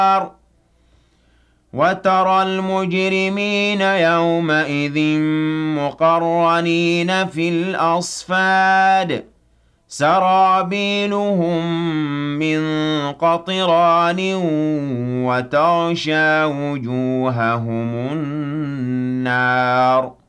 وترى المجرمين يومئذ مقرنين في الأصفاد سرابيلهم من قطران وتغشى وجوههم النار